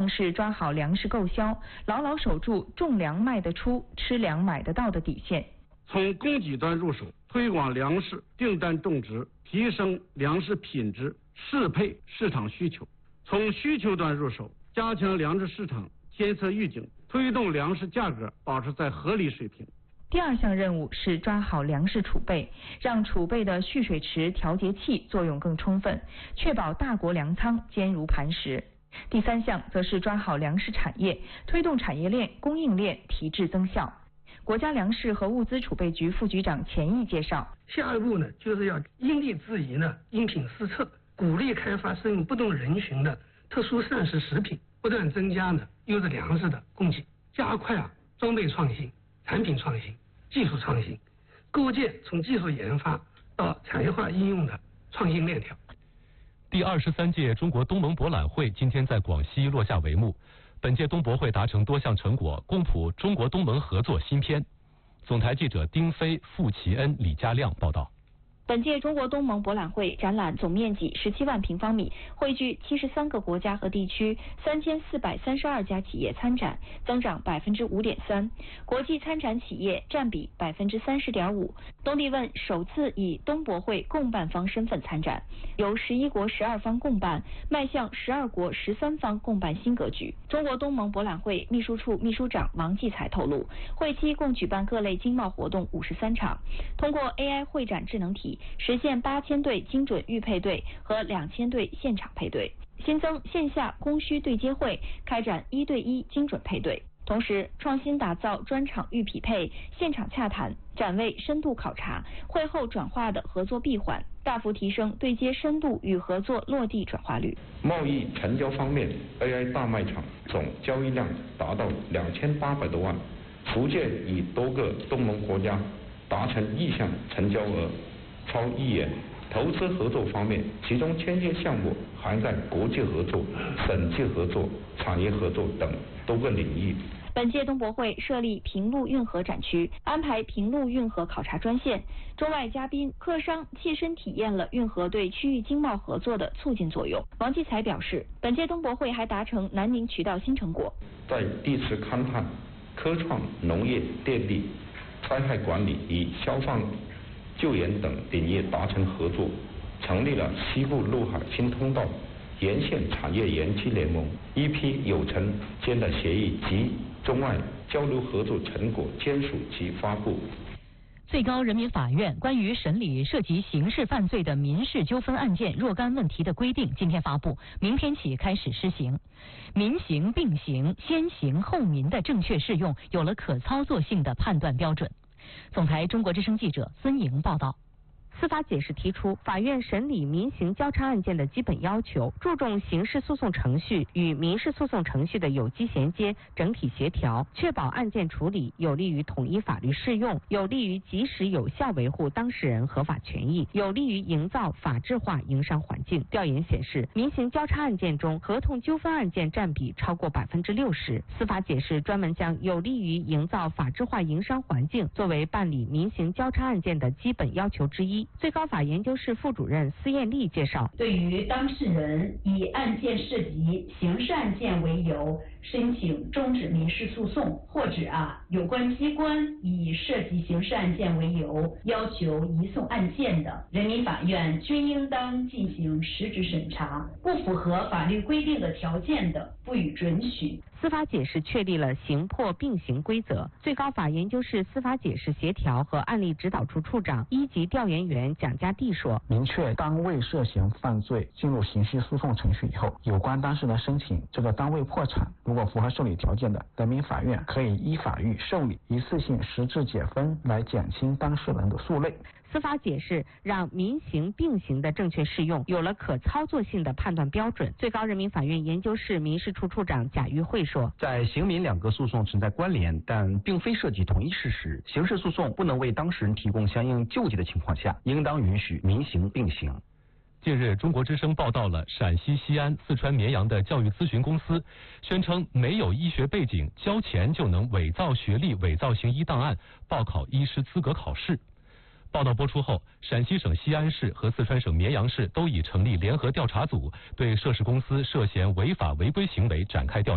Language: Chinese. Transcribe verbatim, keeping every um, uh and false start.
是抓好粮食购销，牢牢守住种粮卖得出、吃粮买得到的底线。 从供给端入手，推广粮食订单种植，提升粮食品质，适配市场需求；从需求端入手，加强粮食市场监测预警，推动粮食价格保持在合理水平。 第二项任务是抓好粮食储备，让储备的蓄水池调节器作用更充分，确保大国粮仓坚如磐石。第三项则是抓好粮食产业，推动产业链、供应链提质增效。国家粮食和物资储备局副局长钱毅介绍， 下一步呢，就是要因地制宜呢，因品施策，鼓励开发适应不同人群的特殊膳食食品，不断增加呢优质粮食的供给，加快啊装备创新、产品创新、技术创新，构建从技术研发到产业化应用的创新链条。 第二十三届中国东盟博览会今天在广西落下帷幕。本届东博会达成多项成果，共谱中国东盟合作新篇。总台记者丁飞、傅奇恩、李家亮报道。 本届中国东盟博览会展览总面积十七万平方米，汇聚七十三个国家和地区，三千四百三十二家企业参展，增长百分之五点三，国际参展企业占比百分之三十点五。东帝汶首次以东博会共办方身份参展，由十一国十二方共办，迈向十二国十三方共办新格局。中国东盟博览会秘书处秘书长王继才透露，会期共举办各类经贸活动五十三场，通过 A I 会展智能体实现八千对精准预配对和两千对现场配对，新增线下供需对接会，开展一对一精准配对。同时，创新打造专场预匹配、现场洽谈、展位深度考察、会后转化的合作闭环，大幅提升对接深度与合作落地转化率。 贸易成交方面 ，A I 大卖场总交易量达到两千八百多万，福建与多个东盟国家达成意向成交额超亿元。投资合作方面，其中签约项目涵盖国际合作、省际合作、产业合作等多个领域。 本届东博会设立平陆运河展区，安排平陆运河考察专线，中外嘉宾、客商切身体验了运河对区域经贸合作的促进作用。王继才表示，本届东博会还达成南宁渠道新成果， 在地质勘探、科创、农业、电力、灾害管理与消防救援等领域达成合作，成立了西部陆海新通道沿线产业园区联盟，一批有成间的协议及中外交流合作成果签署及发布。 最高人民法院关于审理涉及刑事犯罪的民事纠纷案件若干问题的规定今天发布，明天起开始施行。民刑并行、先刑后民的正确适用有了可操作性的判断标准。总台中国之声记者孙莹报道。 司法解释提出，法院审理民刑交叉案件的基本要求，注重刑事诉讼程序与民事诉讼程序的有机衔接、整体协调，确保案件处理有利于统一法律适用，有利于及时有效维护当事人合法权益，有利于营造法治化营商环境。调研显示，民刑交叉案件中，合同纠纷案件占比超过百分之六十。司法解释专门将有利于营造法治化营商环境作为办理民刑交叉案件的基本要求之一。最高法研究室副主任司艳丽介绍， 对于当事人以案件涉及刑事案件为由申请终止民事诉讼，或者啊有关机关以涉及刑事案件为由要求移送案件的，人民法院均应当进行实质审查，不符合法律规定的条件的，不予准许。 司法解释确立了刑破并行规则。最高法研究室司法解释协调和案例指导处处长、一级调研员蒋家地说， 明确单位涉嫌犯罪进入刑事诉讼程序以后，有关当事人申请这个单位破产，如果符合受理条件的，人民法院可以依法律受理，一次性实质解分来减轻当事人的诉累。 司法解释让民刑并行的正确适用有了可操作性的判断标准。最高人民法院研究室民事处处长贾玉慧说， 在刑民两个诉讼存在关联，但并非涉及同一事实，刑事诉讼不能为当事人提供相应救济的情况下，应当允许民刑并行。 近日，中国之声报道了陕西西安、四川绵阳的教育咨询公司宣称没有医学背景，交钱就能伪造学历、伪造行医档案，报考医师资格考试。报道播出后，陕西省西安市和四川省绵阳市都已成立联合调查组，对涉事公司涉嫌违法违规行为展开调查。